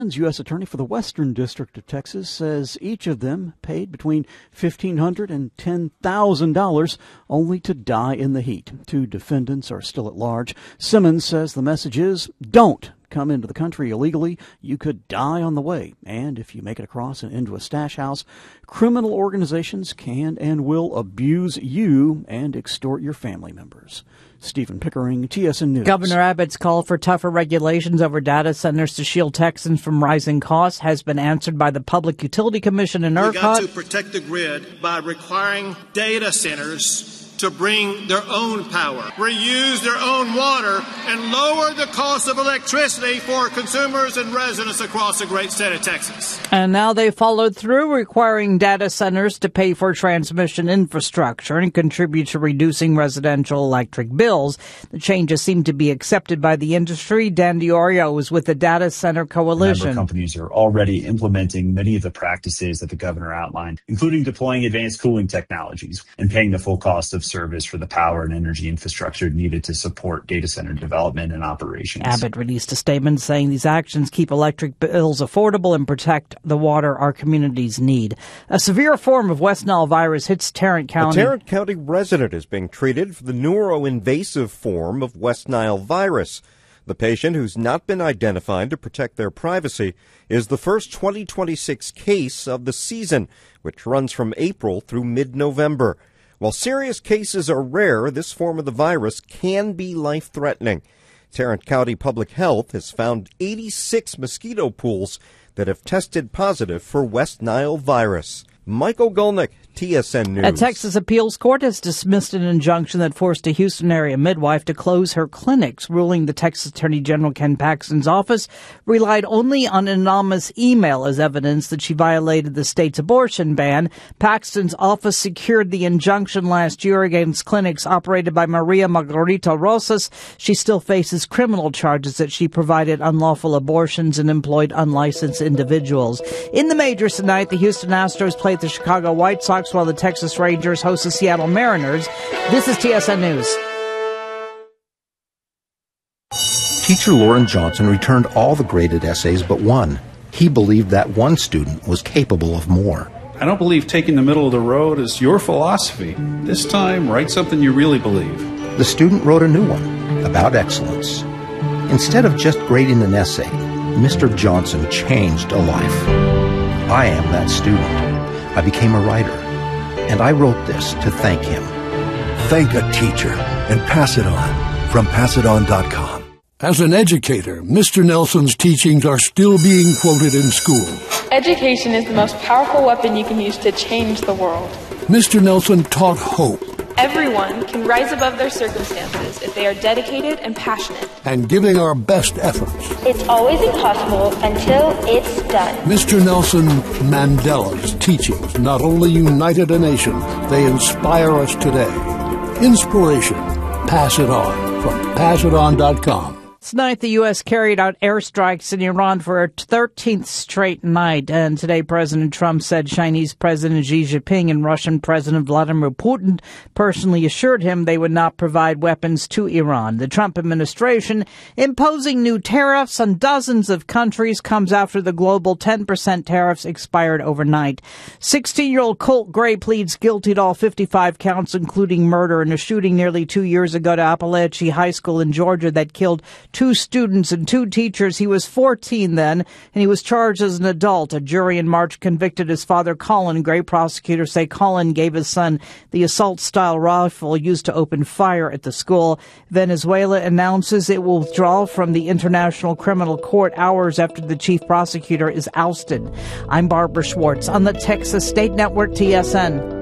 U.S. Attorney for the Western District of Texas says each of them paid between $1,500 and $10,000 only to die in the heat. 2 defendants are still at large. Simmons says the message is, don't come into the country illegally. You could die on the way. And if you make it across and into a stash house, criminal organizations can and will abuse you and extort your family members. Stephen Pickering, TSN News. Governor Abbott's call for tougher regulations over data centers to shield Texans from rising costs has been answered by the Public Utility Commission and ERCOT. We got to protect the grid by requiring data centers to bring their own power, reuse their own water, and lower the cost of electricity for consumers and residents across the great state of Texas. And now they followed through, requiring data centers to pay for transmission infrastructure and contribute to reducing residential electric bills. The changes seem to be accepted by the industry. Dan Diorio is with the Data Center Coalition. Member companies are already implementing many of the practices that the governor outlined, including deploying advanced cooling technologies and paying the full cost of service for the power and energy infrastructure needed to support data center development and operations. Abbott released a statement saying these actions keep electric bills affordable and protect the water our communities need. A severe form of West Nile virus hits Tarrant County. A Tarrant County resident is being treated for the neuroinvasive form of West Nile virus. The patient, who's not been identified to protect their privacy, is the first 2026 case of the season, which runs from April through mid-November. While serious cases are rare, this form of the virus can be life-threatening. Tarrant County Public Health has found 86 mosquito pools that have tested positive for West Nile virus. Michael Gulnick, TSN News. A Texas appeals court has dismissed an injunction that forced a Houston area midwife to close her clinics, ruling the Texas Attorney General Ken Paxton's office relied only on anonymous email as evidence that she violated the state's abortion ban. Paxton's office secured the injunction last year against clinics operated by Maria Margarita Rosas. She still faces criminal charges that she provided unlawful abortions and employed unlicensed individuals. In the majors tonight, the Houston Astros play the Chicago White Sox while the Texas Rangers host the Seattle Mariners. This is TSN News. Teacher Lauren Johnson returned all the graded essays but one. He believed that one student was capable of more. I don't believe taking the middle of the road is your philosophy. This time, write something you really believe. The student wrote a new one about excellence. Instead of just grading an essay, Mr. Johnson changed a life. I am that student. I became a writer, and I wrote this to thank him. Thank a teacher and pass it on from PassItOn.com. As an educator, Mr. Nelson's teachings are still being quoted in school. Education is the most powerful weapon you can use to change the world. Mr. Nelson taught hope. Everyone can rise above their circumstances if they are dedicated and passionate. And giving our best efforts. It's always impossible until it's done. Mr. Nelson Mandela's teachings not only united a nation, they inspire us today. Inspiration. Pass it on from PassItOn.com. Tonight, the U.S. carried out airstrikes in Iran for a 13th straight night. And today, President Trump said Chinese President Xi Jinping and Russian President Vladimir Putin personally assured him they would not provide weapons to Iran. The Trump administration imposing new tariffs on dozens of countries comes after the global 10% tariffs expired overnight. 16-year-old Colt Gray pleads guilty to all 55 counts, including murder in a shooting nearly 2 years ago to Appalachia High School in Georgia that killed 2 students and 2 teachers. He was 14 then, and he was charged as an adult. A jury in March convicted his father, Colin Gray. Prosecutors say Colin gave his son the assault-style rifle used to open fire at the school. Venezuela announces it will withdraw from the International Criminal Court hours after the chief prosecutor is ousted. I'm Barbara Schwartz on the Texas State Network, TSN.